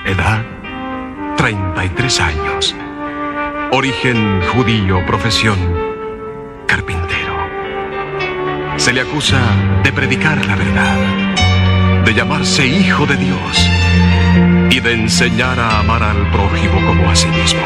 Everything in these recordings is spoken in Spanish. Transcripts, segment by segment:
Edad, 33 años. Origen judío, profesión, carpintero. Se le acusa de predicar la verdad, de llamarse hijo de Dios y de enseñar a amar al prójimo como a sí mismo.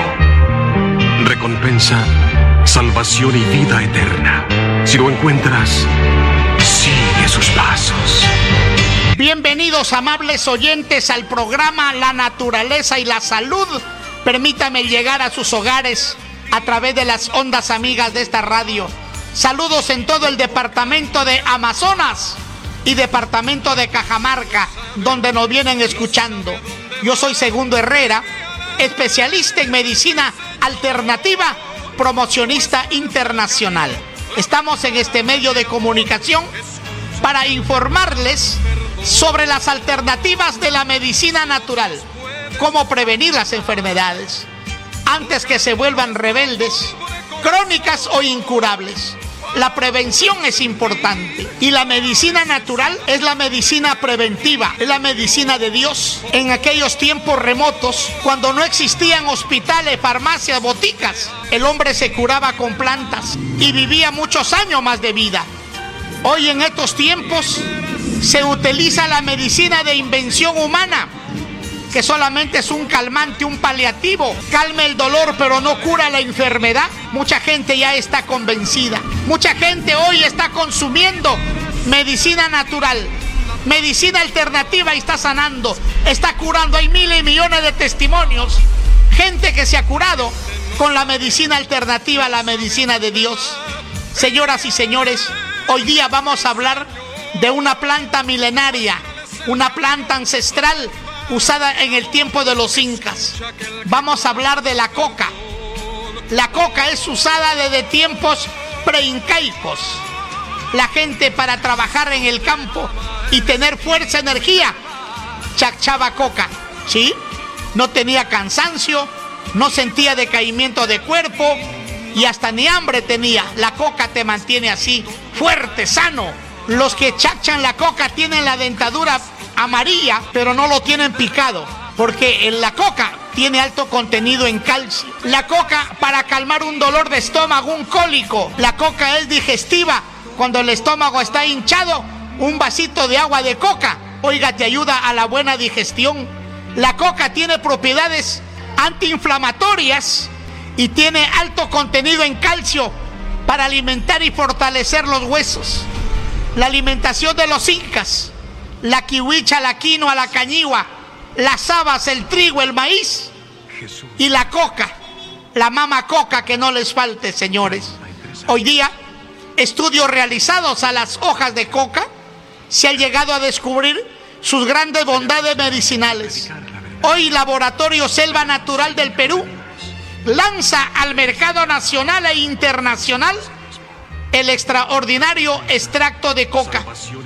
Recompensa, salvación y vida eterna. Si lo encuentras, sigue sus pasos. Bienvenidos, amables oyentes, al programa La Naturaleza y la Salud. Permítame llegar a sus hogares a través de las ondas amigas de esta radio. Saludos en todo el departamento de Amazonas y departamento de Cajamarca, donde nos vienen escuchando. Yo soy Segundo Herrera, especialista en medicina alternativa, promocionista internacional. Estamos en este medio de comunicación para informarles sobre las alternativas de la medicina natural, cómo prevenir las enfermedades antes que se vuelvan rebeldes, crónicas o incurables. La prevención es importante y la medicina natural es la medicina preventiva, es la medicina de Dios. En aquellos tiempos remotos, cuando no existían hospitales, farmacias, boticas, el hombre se curaba con plantas y vivía muchos años más de vida. Hoy en estos tiempos se utiliza la medicina de invención humana, que solamente es un calmante, un paliativo, calma el dolor pero no cura la enfermedad. Mucha gente ya está convencida. Mucha gente hoy está consumiendo medicina natural, medicina alternativa y está sanando, está curando. Hay miles y millones de testimonios, gente que se ha curado con la medicina alternativa, la medicina de Dios. Señoras y señores, hoy día vamos a hablar de una planta milenaria, una planta ancestral usada en el tiempo de los incas. Vamos a hablar de la coca. La coca es usada desde tiempos preincaicos. La gente, para trabajar en el campo y tener fuerza, energía, chachaba coca, ¿sí? No tenía cansancio, no sentía decaimiento de cuerpo y hasta ni hambre tenía. La coca te mantiene así, fuerte, sano. Los que chachan la coca tienen la dentadura amarilla, pero no lo tienen picado, porque en la coca tiene alto contenido en calcio. La coca para calmar un dolor de estómago, un cólico. La coca es digestiva. Cuando el estómago está hinchado, un vasito de agua de coca, oiga, te ayuda a la buena digestión. La coca tiene propiedades antiinflamatorias y tiene alto contenido en calcio para alimentar y fortalecer los huesos. La alimentación de los incas, la kiwicha, la quinoa, la cañigua, las habas, el trigo, el maíz y la coca, la mama coca, que no les falte, señores. Hoy día, estudios realizados a las hojas de coca se han llegado a descubrir sus grandes bondades medicinales. Hoy, Laboratorio Selva Natural del Perú lanza al mercado nacional e internacional el extraordinario extracto de coca.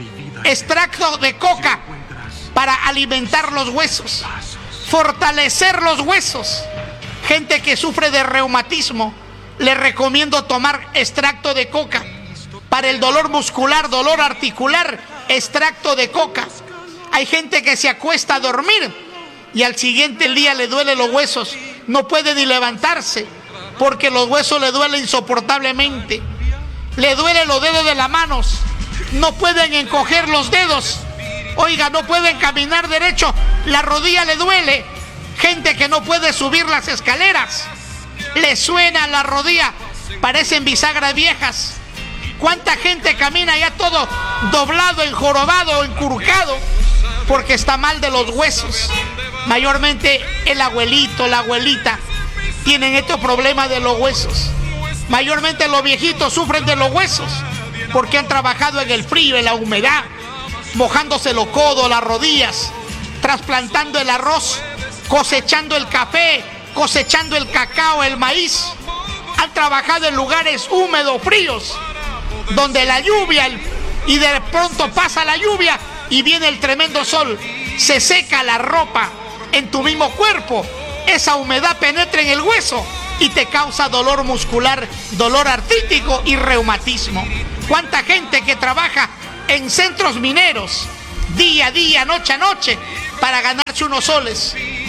Extracto de coca para alimentar los huesos, fortalecer los huesos. Gente que sufre de reumatismo, les recomiendo tomar extracto de coca. Para el dolor muscular, dolor articular, extracto de coca. Hay gente que se acuesta a dormir y al siguiente día le duelen los huesos, no puede ni levantarse porque los huesos le duelen insoportablemente. Le duelen los dedos de las manos, no pueden encoger los dedos, oiga, no pueden caminar derecho, la rodilla le duele. Gente que no puede subir las escaleras, le suena la rodilla, parecen bisagras viejas. ¿Cuánta gente camina ya todo doblado, enjorobado, encurcado, porque está mal de los huesos? Mayormente el abuelito, la abuelita tienen estos problemas de los huesos. Mayormente los viejitos sufren de los huesos porque han trabajado en el frío, en la humedad, mojándose los codos, las rodillas, trasplantando el arroz, cosechando el café, cosechando el cacao, el maíz. Han trabajado en lugares húmedos, fríos, donde la lluvia y de pronto pasa la lluvia y viene el tremendo sol, se seca la ropa en tu mismo cuerpo, esa humedad penetra en el hueso y te causa dolor muscular, dolor artrítico y reumatismo. ¿Cuánta gente que trabaja en centros mineros día a día, noche a noche, para ganarse unos soles?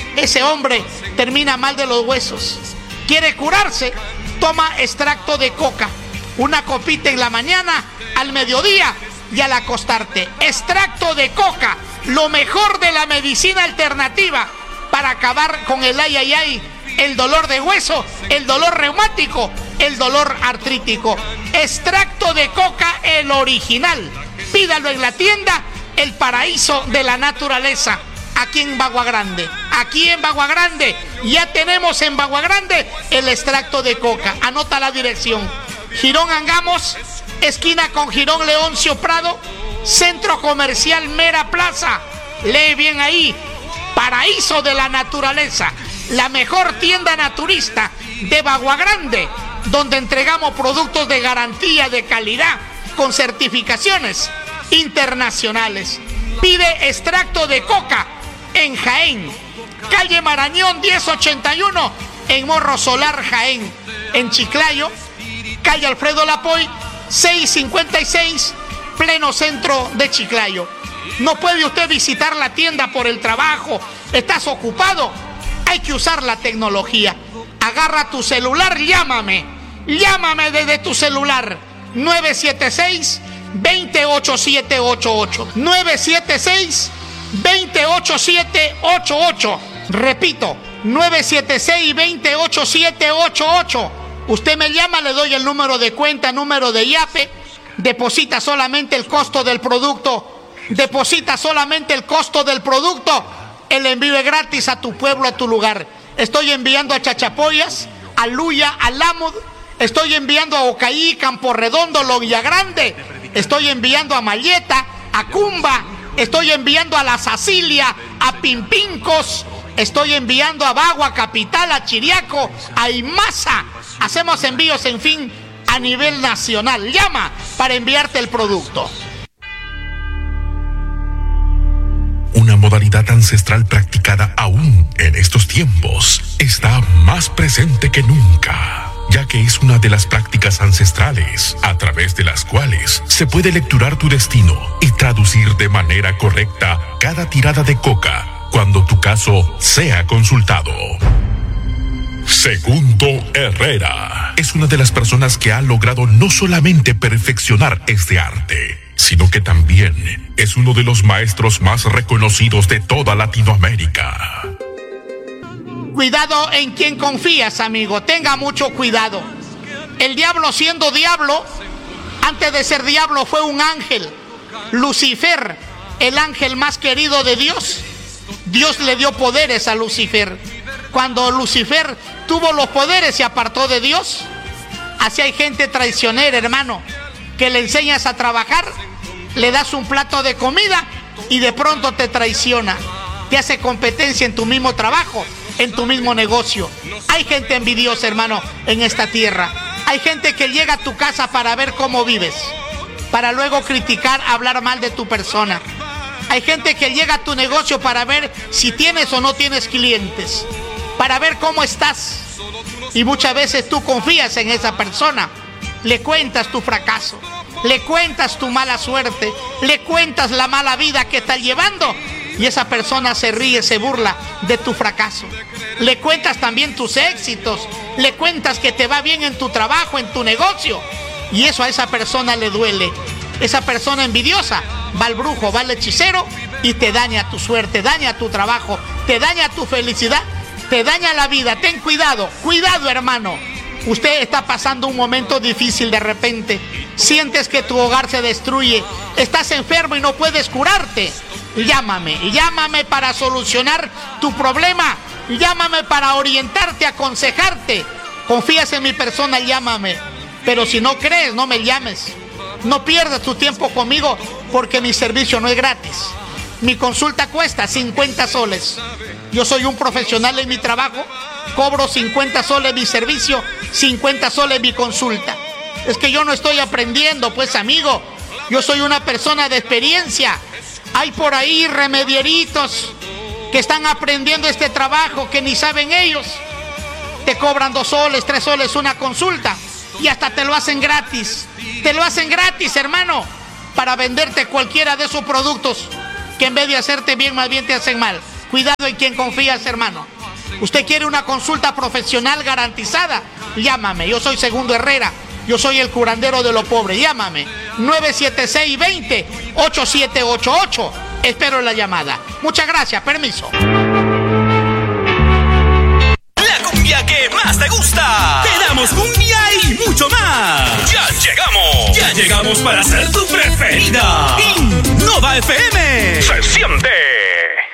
ese hombre termina mal de los huesos. ¿Quiere curarse? Toma extracto de coca. Una copita en la mañana, al mediodía y al acostarte. Extracto de coca, lo mejor de la medicina alternativa para acabar con el ay, el dolor de hueso, el dolor reumático, el dolor artrítico. Extracto de coca, el original. Pídalo en la tienda El Paraíso de la Naturaleza, aquí en Bagua Grande. Aquí en Bagua Grande, ya tenemos en Bagua Grande el extracto de coca. Anota la dirección: Girón Angamos, esquina con Girón Leoncio Prado, Centro Comercial Mera Plaza. Lee bien ahí: Paraíso de la Naturaleza, la mejor tienda naturista de Bagua Grande, donde entregamos productos de garantía, de calidad, con certificaciones internacionales. Pide extracto de coca en Jaén, calle Marañón 1081, en Morro Solar, Jaén. En Chiclayo, calle Alfredo Lapoy 656, pleno centro de Chiclayo. No puede usted visitar la tienda por el trabajo, estás ocupado, hay que usar la tecnología. Agarra tu celular, llámame desde tu celular, 976-208788, 976-208788, repito, 976-208788. Usted me llama, le doy el número de cuenta, número de IAPE, deposita solamente el costo del producto, el envío es gratis a tu pueblo, a tu lugar. Estoy enviando a Chachapoyas, a Luya, a Lamud, estoy enviando a Ocaí, Campo Redondo, Logia Grande, estoy enviando a Mayeta, a Cumba, estoy enviando a La Sacilia, a Pimpincos, estoy enviando a Bagua Capital, a Chiriaco, a Imasa. Hacemos envíos, en fin, a nivel nacional. Llama para enviarte el producto. Una modalidad ancestral practicada aún en estos tiempos está más presente que nunca, ya que es una de las prácticas ancestrales a través de las cuales se puede lecturar tu destino y traducir de manera correcta cada tirada de coca cuando tu caso sea consultado. Segundo Herrera es una de las personas que ha logrado no solamente perfeccionar este arte, sino que también es uno de los maestros más reconocidos de toda Latinoamérica. Cuidado en quien confías, amigo, tenga mucho cuidado. El diablo, siendo diablo, antes de ser diablo fue un ángel. Lucifer, el ángel más querido de Dios, Dios le dio poderes a Lucifer. Cuando Lucifer tuvo los poderes, se apartó de Dios. Así hay gente traicionera, hermano, que le enseñas a trabajar, le das un plato de comida y de pronto te traiciona, te hace competencia en tu mismo trabajo, en tu mismo negocio. Hay gente envidiosa, hermano, en esta tierra. Hay gente que llega a tu casa para ver cómo vives, para luego criticar, hablar mal de tu persona. Hay gente que llega a tu negocio para ver si tienes o no tienes clientes, para ver cómo estás. Y muchas veces tú confías en esa persona, le cuentas tu fracaso, le cuentas tu mala suerte, le cuentas la mala vida que estás llevando, y esa persona se ríe, se burla de tu fracaso. Le cuentas también tus éxitos, le cuentas que te va bien en tu trabajo, en tu negocio, y eso a esa persona le duele. Esa persona envidiosa va al brujo, va al hechicero y te daña tu suerte, daña tu trabajo, te daña tu felicidad, te daña la vida. Ten cuidado, cuidado, hermano. Usted está pasando un momento difícil de repente, sientes que tu hogar se destruye, estás enfermo y no puedes curarte. Llámame para solucionar tu problema, llámame para orientarte, aconsejarte. Confías en mi persona, llámame. Pero si no crees, no me llames. No pierdas tu tiempo conmigo, porque mi servicio no es gratis. Mi consulta cuesta 50 soles. Yo soy un profesional en mi trabajo, cobro 50 soles mi servicio, 50 soles mi consulta. Es que yo no estoy aprendiendo, pues, amigo. Yo soy una persona de experiencia. Hay por ahí remedieritos que están aprendiendo este trabajo que ni saben ellos. Te cobran 2 soles, 3 soles una consulta y hasta te lo hacen gratis. Te lo hacen gratis, hermano, para venderte cualquiera de esos productos que en vez de hacerte bien, más bien te hacen mal. Cuidado en quien confías, hermano. ¿Usted quiere una consulta profesional garantizada? Llámame, yo soy Segundo Herrera. Yo soy el curandero de lo pobre. Llámame, 976-20-8788. Espero la llamada. Muchas gracias, permiso. La cumbia que más te gusta. Te damos cumbia y mucho más. Ya llegamos para ser tu preferida. Innova FM. Se siente.